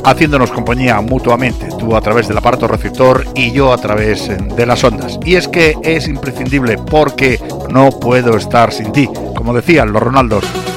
haciéndonos compañía mutuamente, tú a través del aparato receptor y yo a través de las ondas. Y es que es imprescindible porque no puedo estar sin ti, como decían los Ronaldos.